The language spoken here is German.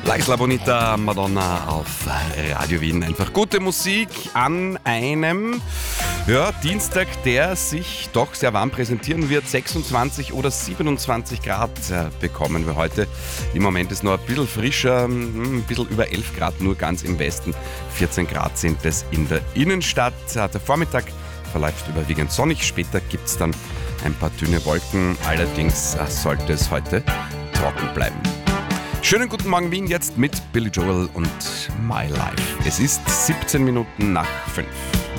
La Isla Bonita, Madonna auf Radio Wien. Einfach gute Musik an einem Dienstag, der sich doch sehr warm präsentieren wird. 26 oder 27 Grad bekommen wir heute. Im Moment ist noch ein bisschen frischer, ein bisschen über 11 Grad, nur ganz im Westen. 14 Grad sind es in der Innenstadt. Der Vormittag verläuft überwiegend sonnig. Später gibt es dann ein paar dünne Wolken. Allerdings sollte es heute trocken bleiben. Schönen guten Morgen Wien jetzt mit Billy Joel und My Life. Es ist 17 Minuten nach 5.